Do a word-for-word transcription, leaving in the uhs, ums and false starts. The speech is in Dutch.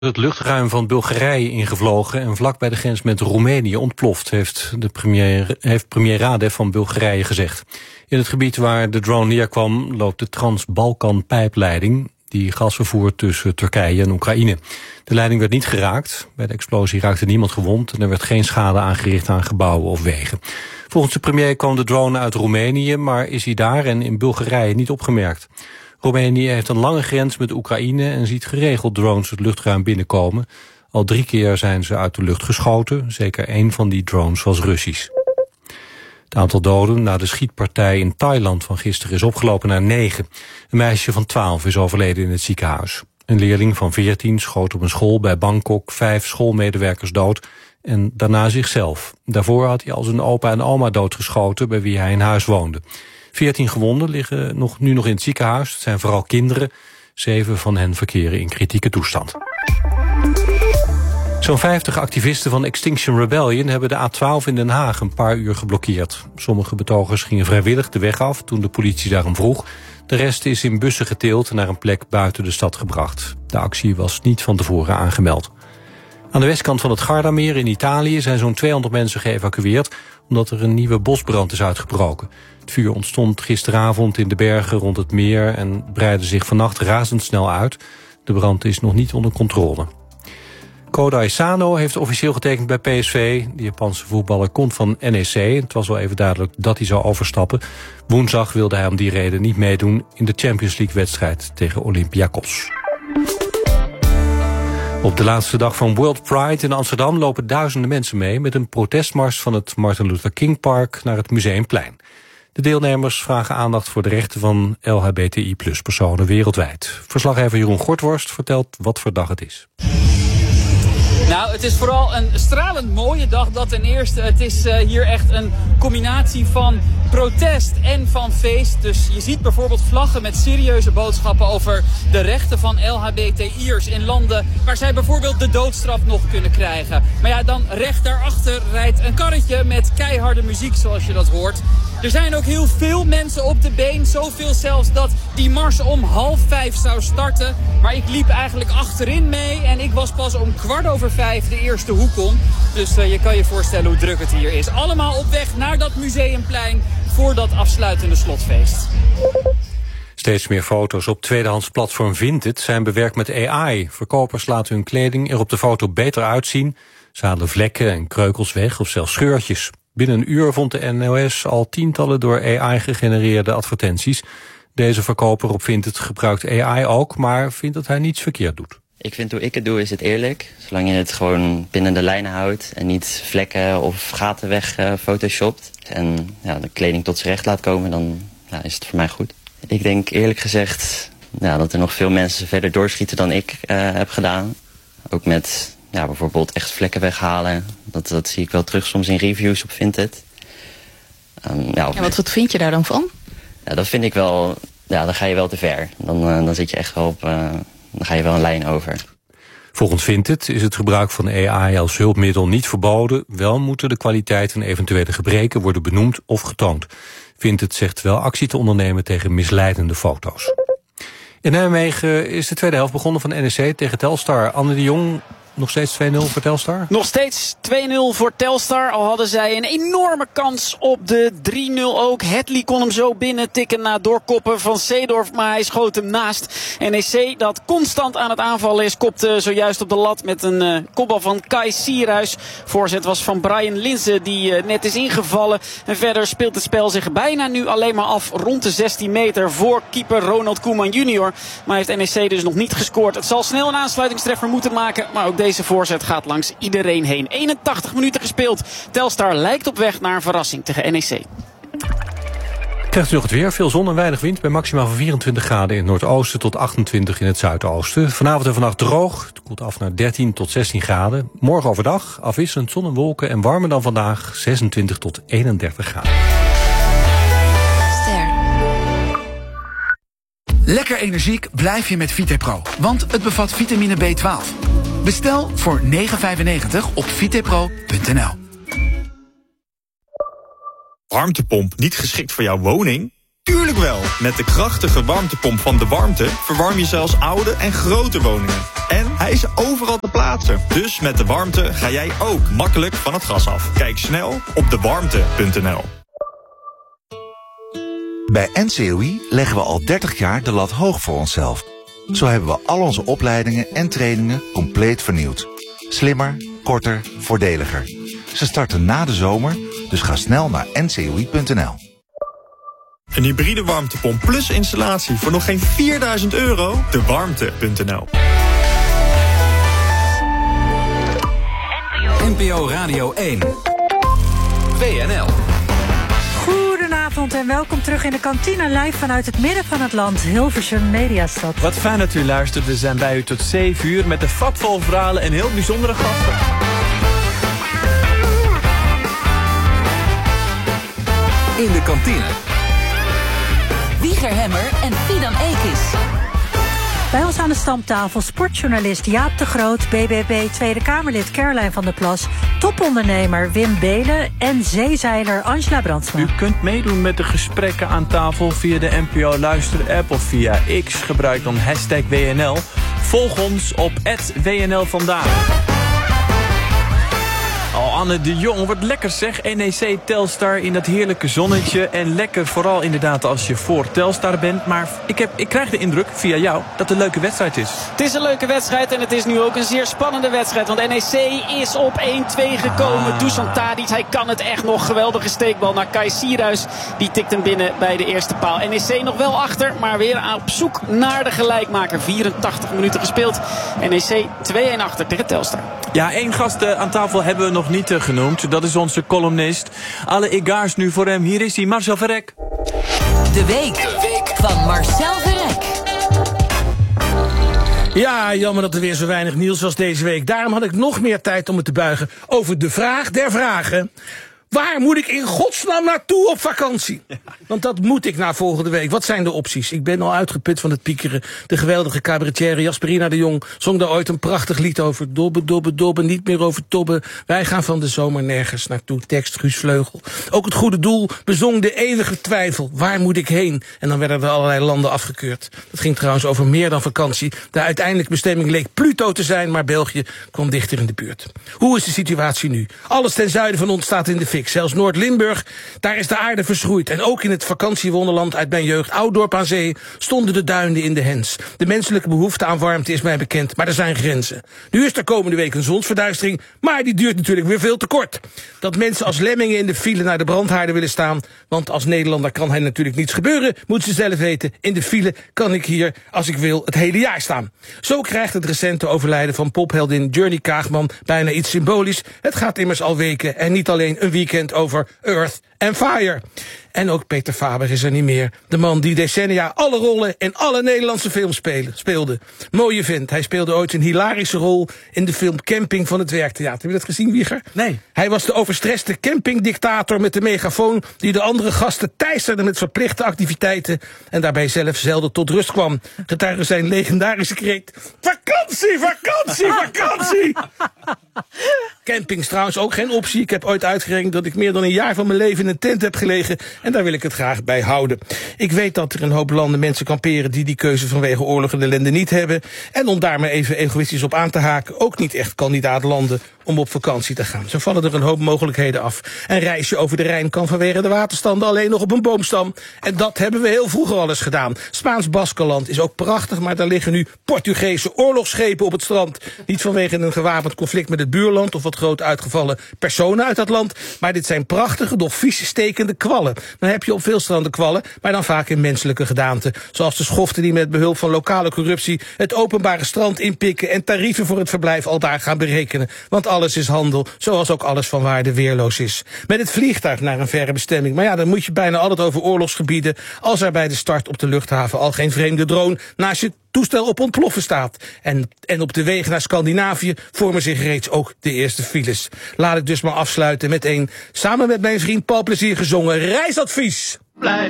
Het luchtruim van Bulgarije ingevlogen en vlak bij de grens met Roemenië ontploft, heeft, de premier, heeft premier Radev van Bulgarije gezegd. In het gebied waar de drone neerkwam loopt de Trans-Balkan-pijpleiding die gas vervoert tussen Turkije en Oekraïne. De leiding werd niet geraakt. Bij de explosie raakte niemand gewond en er werd geen schade aangericht aan gebouwen of wegen. Volgens de premier kwam de drone uit Roemenië, maar is hij daar en in Bulgarije niet opgemerkt. Roemenië heeft een lange grens met Oekraïne en ziet geregeld drones het luchtruim binnenkomen. Al drie keer zijn ze uit de lucht geschoten. Zeker één van die drones was Russisch. Het aantal doden na de schietpartij in Thailand van gisteren is opgelopen naar negen. Een meisje van twaalf is overleden in het ziekenhuis. Een leerling van veertien schoot op een school bij Bangkok vijf schoolmedewerkers dood en daarna zichzelf. Daarvoor had hij al zijn opa en oma doodgeschoten bij wie hij in huis woonde. Veertien gewonden liggen nog, nu nog in het ziekenhuis. Het zijn vooral kinderen. Zeven van hen verkeren in kritieke toestand. Zo'n vijftig activisten van Extinction Rebellion hebben de A twaalf in Den Haag een paar uur geblokkeerd. Sommige betogers gingen vrijwillig de weg af toen de politie daarom vroeg. De rest is in bussen getild en naar een plek buiten de stad gebracht. De actie was niet van tevoren aangemeld. Aan de westkant van het Gardameer in Italië zijn zo'n tweehonderd mensen geëvacueerd omdat er een nieuwe bosbrand is uitgebroken. Het vuur ontstond gisteravond in de bergen rond het meer en breidde zich vannacht razendsnel uit. De brand is nog niet onder controle. Kodai Sano heeft officieel getekend bij P S V. De Japanse voetballer komt van N E C. Het was wel even duidelijk dat hij zou overstappen. Woensdag wilde hij om die reden niet meedoen in de Champions League-wedstrijd tegen Olympiakos. Op de laatste dag van World Pride in Amsterdam lopen duizenden mensen mee met een protestmars van het Martin Luther King Park naar het Museumplein. De deelnemers vragen aandacht voor de rechten van L H B T I plus personen wereldwijd. Verslaggever Jeroen Gortworst vertelt wat voor dag het is. Nou, het is vooral een stralend mooie dag. Dat ten eerste, het is uh, hier echt een combinatie van protest en van feest. Dus je ziet bijvoorbeeld vlaggen met serieuze boodschappen over de rechten van L H B T I'ers in landen waar zij bijvoorbeeld de doodstraf nog kunnen krijgen. Maar ja, dan recht daarachter rijdt een karretje met keiharde muziek zoals je dat hoort. Er zijn ook heel veel mensen op de been. Zoveel zelfs dat die mars om half vijf zou starten. Maar ik liep eigenlijk achterin mee en ik was pas om kwart over vijf de eerste hoek om. Dus uh, je kan je voorstellen hoe druk het hier is. Allemaal op weg naar dat museumplein voor dat afsluitende slotfeest. Steeds meer foto's op tweedehands platform Vinted zijn bewerkt met A I. Verkopers laten hun kleding er op de foto beter uitzien. Ze halen vlekken en kreukels weg of zelfs scheurtjes. Binnen een uur vond de N O S al tientallen door A I gegenereerde advertenties. Deze verkoper op Vinted gebruikt A I ook, maar vindt dat hij niets verkeerd doet. Ik vind hoe ik het doe is het eerlijk. Zolang je het gewoon binnen de lijnen houdt en niet vlekken of gaten weg uh, photoshopt. En ja, de kleding tot zijn recht laat komen, dan ja, is het voor mij goed. Ik denk eerlijk gezegd ja, dat er nog veel mensen verder doorschieten dan ik uh, heb gedaan. Ook met ja, bijvoorbeeld echt vlekken weghalen. Dat, dat zie ik wel terug soms in reviews op Vinted. Um, ja, ja, wat, wat vind je daar dan van? Ja, dat vind ik wel, ja, dan ga je wel te ver. Dan, uh, dan zit je echt wel op, uh, dan ga je wel een lijn over. Volgens Vinted is het gebruik van A I als hulpmiddel niet verboden. Wel moeten de kwaliteit en eventuele gebreken worden benoemd of getoond. Vinted zegt wel actie te ondernemen tegen misleidende foto's. In Nijmegen is de tweede helft begonnen van N E C tegen Telstar. Anne de Jong, nog steeds twee nul voor Telstar? Nog steeds twee nul voor Telstar. Al hadden zij een enorme kans op de drie nul ook. Hedley kon hem zo binnen tikken na doorkoppen van Seedorf. Maar hij schoot hem naast. N E C dat constant aan het aanvallen is. Kopte zojuist op de lat met een uh, kopbal van Kai Sierhuis. Voorzet was van Brian Linse die uh, net is ingevallen. En verder speelt het spel zich bijna nu alleen maar af rond de zestien meter voor keeper Ronald Koeman junior. Maar heeft N E C dus nog niet gescoord. Het zal snel een aansluitingstreffer moeten maken. Maar ook deze voorzet gaat langs iedereen heen. eenentachtig minuten gespeeld. Telstar lijkt op weg naar een verrassing tegen N E C. Krijgt u nog het weer. Veel zon en weinig wind bij maximaal van vierentwintig graden in het noordoosten tot achtentwintig in het zuidoosten. Vanavond en vannacht droog. Het koelt af naar dertien tot zestien graden. Morgen overdag afwisselend zon en wolken en warmer dan vandaag zesentwintig tot eenendertig graden. Lekker energiek blijf je met Vitepro, want het bevat vitamine B twaalf. Bestel voor negen vijfennegentig op vitepro punt n l. Warmtepomp niet geschikt voor jouw woning? Tuurlijk wel! Met de krachtige warmtepomp van De Warmte verwarm je zelfs oude en grote woningen. En hij is overal te plaatsen. Dus met de warmte ga jij ook makkelijk van het gas af. Kijk snel op de warmte punt n l. Bij N C O I leggen we al dertig jaar de lat hoog voor onszelf. Zo hebben we al onze opleidingen en trainingen compleet vernieuwd. Slimmer, korter, voordeliger. Ze starten na de zomer, dus ga snel naar N C O I punt n l. Een hybride warmtepomp plus installatie voor nog geen vierduizend euro? de warmte punt n l. N P O Radio één. W N L. Goedenavond en welkom terug in de kantine live vanuit het midden van het land, Hilversum Mediastad. Wat fijn dat u luistert. We zijn bij u tot zeven uur met een vat vol verhalen en heel bijzondere gasten. In de kantine. Wieger Hemmer en Fidan Ekis. Bij ons aan de stamtafel sportjournalist Jaap de Groot, B B B Tweede Kamerlid Caroline van der Plas, topondernemer Wim Belen en zeezeiler Angela Brandsma. U kunt meedoen met de gesprekken aan tafel via de N P O Luister-app of via X. Gebruik dan hashtag W N L. Volg ons op at W N L vandaag. Oh, Anne de Jong, wat lekker zeg. N E C Telstar in dat heerlijke zonnetje. En lekker vooral inderdaad als je voor Telstar bent. Maar ik, heb, ik krijg de indruk via jou dat het een leuke wedstrijd is. Het is een leuke wedstrijd en het is nu ook een zeer spannende wedstrijd. Want N E C is op één twee gekomen. Ah. Dusan Tadic, hij kan het echt nog. Geweldige steekbal naar Kai Sierhuis. Die tikt hem binnen bij de eerste paal. N E C nog wel achter, maar weer op zoek naar de gelijkmaker. vierentachtig minuten gespeeld. N E C twee-een achter tegen Telstar. Ja, één gast uh, aan tafel hebben we nog niet uh, genoemd. Dat is onze columnist. Alle egaars nu voor hem. Hier is hij, Marcel Verrek. De week, de week van Marcel Verrek. Ja, jammer dat er weer zo weinig nieuws was deze week. Daarom had ik nog meer tijd om me te buigen over de vraag der vragen. Waar moet ik in godsnaam naartoe op vakantie? Want dat moet ik na volgende week. Wat zijn de opties? Ik ben al uitgeput van het piekeren. De geweldige cabaretière Jasperina de Jong zong daar ooit een prachtig lied over. Dobbe, dobbe, dobbe, niet meer over tobben. Wij gaan van de zomer nergens naartoe. Tekst Guus Vleugel. Ook het goede doel bezong de eeuwige twijfel. Waar moet ik heen? En dan werden er allerlei landen afgekeurd. Dat ging trouwens over meer dan vakantie. De uiteindelijke bestemming leek Pluto te zijn, maar België kwam dichter in de buurt. Hoe is de situatie nu? Alles ten zuiden van ons staat in de fik. Zelfs Noord-Limburg, daar is de aarde verschroeid. En ook in het vakantiewonderland uit mijn jeugd, Ouddorp aan Zee, stonden de duinen in de hens. De menselijke behoefte aan warmte is mij bekend, maar er zijn grenzen. Nu is er komende week een zonsverduistering, maar die duurt natuurlijk weer veel te kort. Dat mensen als lemmingen in de file naar de brandhaarden willen staan, want als Nederlander kan hen natuurlijk niets gebeuren, moet ze zelf weten. In de file kan ik hier, als ik wil, het hele jaar staan. Zo krijgt het recente overlijden van popheldin Journey Kaagman bijna iets symbolisch. Het gaat immers al weken en niet alleen een weekend over Earth and Fire. En ook Peter Faber is er niet meer. De man die decennia alle rollen in alle Nederlandse films spelen, speelde. Mooie vent. Hij speelde ooit een hilarische rol in de film Camping van het Werktheater. Heb je dat gezien, Wieger? Nee. Hij was de overstreste campingdictator met de megafoon die de andere gasten teisterde met verplichte activiteiten en daarbij zelf zelden tot rust kwam. Getuige zijn legendarische kreet: vakantie, vakantie, vakantie! Camping is trouwens ook geen optie. Ik heb ooit uitgerekend dat ik meer dan een jaar van mijn leven in een tent heb gelegen. En daar wil ik het graag bij houden. Ik weet dat er een hoop landen mensen kamperen die die keuze vanwege oorlog en ellende niet hebben. En om daar maar even egoïstisch op aan te haken, ook niet echt kandidaatlanden om op vakantie te gaan. Zo vallen er een hoop mogelijkheden af. Een reisje over de Rijn kan vanwege de waterstanden alleen nog op een boomstam. En dat hebben we heel vroeger al eens gedaan. Spaans-Baskenland is ook prachtig, maar daar liggen nu Portugese oorlogsschepen op het strand. Niet vanwege een gewapend conflict met het buurland of wat groot uitgevallen personen uit dat land. Maar dit zijn prachtige, doch vies stekende kwallen. Dan heb je op veel stranden kwallen, maar dan vaak in menselijke gedaante. Zoals de schoften die met behulp van lokale corruptie het openbare strand inpikken en tarieven voor het verblijf al daar gaan berekenen. Want alles is handel, zoals ook alles van waarde weerloos is. Met het vliegtuig naar een verre bestemming. Maar ja, dan moet je bijna altijd over oorlogsgebieden als er bij de start op de luchthaven al geen vreemde drone naast je toestel op ontploffen staat. En, en op de wegen naar Scandinavië vormen zich reeds ook de eerste files. Laat ik dus maar afsluiten met een, samen met mijn vriend Paul Plezier gezongen reisadvies. Blijf